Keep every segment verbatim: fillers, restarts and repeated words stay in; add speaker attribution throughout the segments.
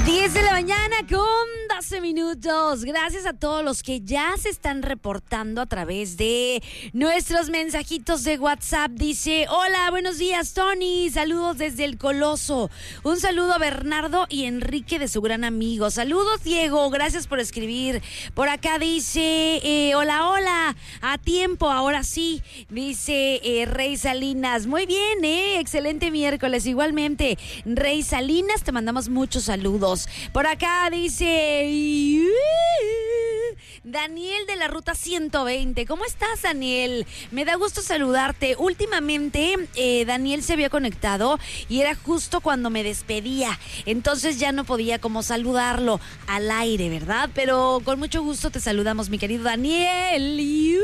Speaker 1: diez de la mañana con doce minutos. Gracias a todos los que ya se están reportando a través de nuestros mensajitos de WhatsApp. Dice, hola, buenos días, Tony. Saludos desde el Coloso. Un saludo a Bernardo y Enrique de su gran amigo. Saludos, Diego. Gracias por escribir. Por acá dice, eh, hola, hola. A tiempo, ahora sí. Dice eh, Rey Salinas. Muy bien, eh. Excelente miércoles. Igualmente, Rey Salinas, te mandamos muchos saludos. Por acá dice Daniel de la ruta ciento veinte. ¿Cómo estás, Daniel? Me da gusto saludarte. Últimamente eh, Daniel se había conectado y era justo cuando me despedía, entonces ya no podía como saludarlo al aire, ¿verdad? Pero con mucho gusto te saludamos, mi querido Daniel.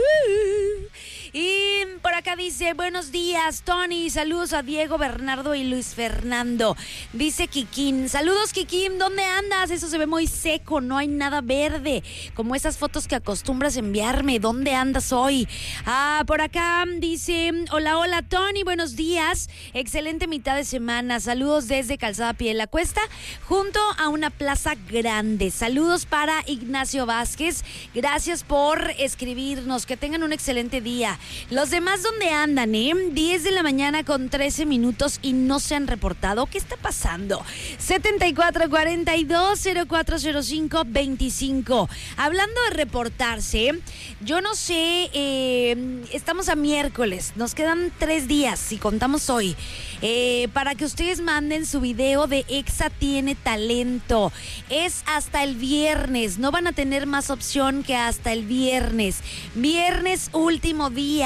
Speaker 1: Y por acá dice, buenos días, Tony, saludos a Diego, Bernardo y Luis Fernando. Dice Kikín, saludos, Kikín, ¿dónde andas? Eso se ve muy seco, no hay nada verde, como esas fotos que acostumbras enviarme. ¿Dónde andas hoy? Ah, por acá dice, hola, hola, Tony, buenos días, excelente mitad de semana, saludos desde Calzada Pie de la Cuesta, junto a una plaza grande. Saludos para Ignacio Vázquez, gracias por escribirnos, que tengan un excelente día. Los demás, ¿dónde andan, eh? diez de la mañana con trece minutos y no se han reportado. ¿Qué está pasando? setenta y cuatro cuarenta y dos cero cuatro cero cinco veinticinco. Hablando de reportarse, yo no sé, eh, estamos a miércoles, nos quedan tres días, si contamos hoy, eh, para que ustedes manden su video de Exa Tiene Talento. Es hasta el viernes, no van a tener más opción que hasta el viernes. Viernes, último día.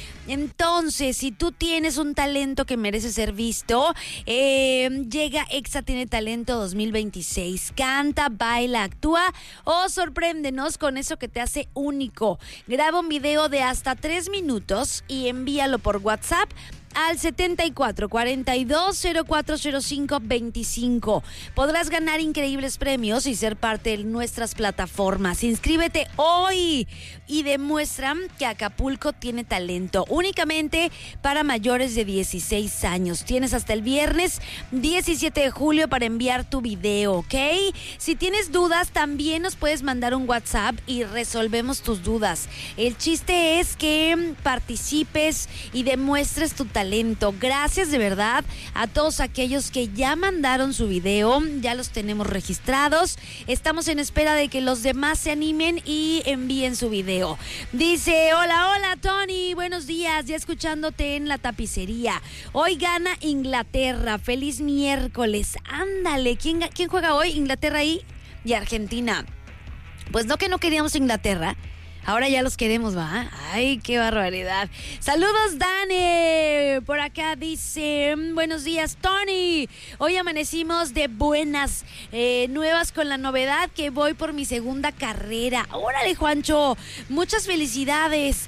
Speaker 1: Entonces, si tú tienes un talento que merece ser visto, eh, llega Exa Tiene Talento dos mil veintiséis. Canta, baila, actúa o sorpréndenos con eso que te hace único. Graba un video de hasta tres minutos y envíalo por WhatsApp al setenta y cuatro cuarenta y dos cero cuatro cero cinco veinticinco. Podrás ganar increíbles premios y ser parte de nuestras plataformas. Inscríbete hoy y demuestra que Acapulco tiene talento. Únicamente para mayores de dieciséis años. Tienes hasta el viernes diecisiete de julio para enviar tu video, ¿ok? Si tienes dudas, también nos puedes mandar un WhatsApp y resolvemos tus dudas. El chiste es que participes y demuestres tu talento. Gracias de verdad a todos aquellos que ya mandaron su video, ya los tenemos registrados. Estamos en espera de que los demás se animen y envíen su video. Dice, hola, hola, Tony, buenos días, ya escuchándote en la tapicería. Hoy gana Inglaterra, feliz miércoles. Ándale, ¿quién, quién juega hoy? Inglaterra y, y Argentina. Pues no que no queríamos Inglaterra. Ahora ya los queremos, ¿va? Ay, qué barbaridad. Saludos, Dani. Por acá dice, buenos días, Tony. Hoy amanecimos de buenas, eh, nuevas con la novedad que voy por mi segunda carrera. Órale, Juancho, muchas felicidades.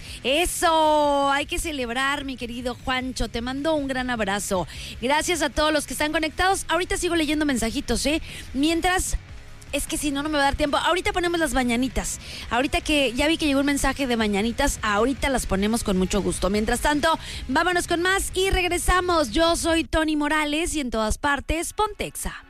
Speaker 1: Eso, hay que celebrar, mi querido Juancho. Te mando un gran abrazo. Gracias a todos los que están conectados. Ahorita sigo leyendo mensajitos, ¿eh? Mientras... Es que si no, no me va a dar tiempo. Ahorita ponemos las mañanitas. Ahorita que ya vi que llegó un mensaje de mañanitas, ahorita las ponemos con mucho gusto. Mientras tanto, vámonos con más y regresamos. Yo soy Tony Morales y en todas partes, ponte Exa.